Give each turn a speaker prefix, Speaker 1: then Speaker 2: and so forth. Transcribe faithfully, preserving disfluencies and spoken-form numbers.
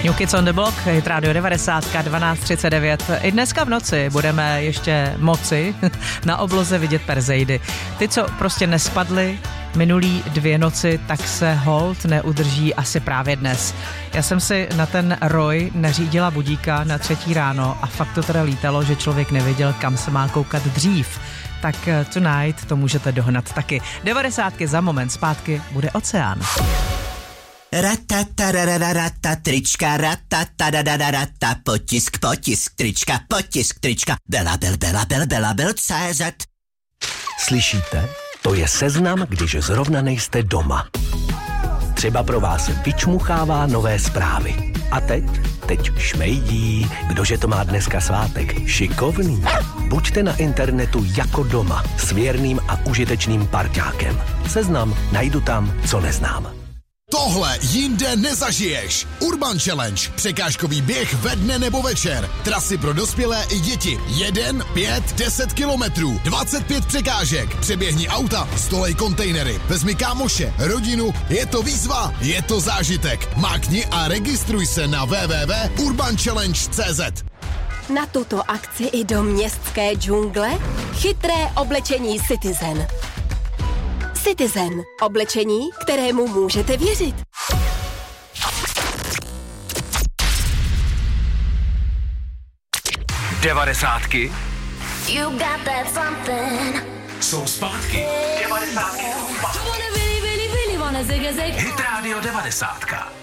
Speaker 1: New Kids on the Block, Hit Radio devadesát, dvanáct třicet devět. I dneska v noci budeme ještě moci na obloze vidět perzejdy. Ty, co prostě nespadly minulý dvě noci, tak se hold neudrží asi právě dnes. Já jsem si na ten roj nařídila budíka na třetí ráno a fakt to teda lítalo, že člověk nevěděl, kam se má koukat dřív. Tak tonight to můžete dohnat taky. devadesátky za moment zpátky bude Oceán.
Speaker 2: Ratatarararata, trička, ratatarararata, potisk, potisk, trička, potisk, trička, bela, bel, bela, bel, bela, bel, cé zet.
Speaker 3: Slyšíte? To je seznam, když zrovna nejste doma. Třeba pro vás vyčmuchává nové zprávy. A teď? Teď šmejdí. Kdože to má dneska svátek? Šikovný. Buďte na internetu jako doma s věrným a užitečným parťákem. Seznam najdu tam, co neznám.
Speaker 4: Tohle jinde nezažiješ. Urban Challenge. Překážkový běh ve dne nebo večer. Trasy pro dospělé i děti. Jeden, pět, deset kilometrů. dvacet pět překážek. Přeběhni auta, stolej kontejnery. Vezmi kámoše, rodinu. Je to výzva, je to zážitek. Mákni a registruj se na w w w tečka urban challenge tečka cé zet.
Speaker 5: Na tuto akci i do městské džungle chytré oblečení Citizen. Citizen. Oblečení, kterému můžete věřit.
Speaker 3: Devadesátky
Speaker 6: You got that something.
Speaker 3: jsou zpátky. Devadesátky jsou zpátky. Hit Radio devadesátka.